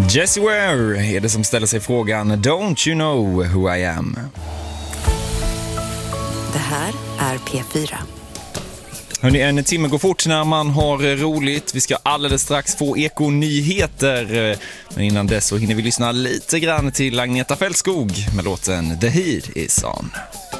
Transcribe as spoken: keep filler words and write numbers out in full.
Jessie Ware är det som ställer sig frågan Don't you know who I am? Det här är P fyra. Hörrni, en timme går fort när man har roligt. Vi ska alldeles strax få ekonyheter. Men innan dess så hinner vi lyssna lite grann till Agneta Fältskog med låten The Heat Is On.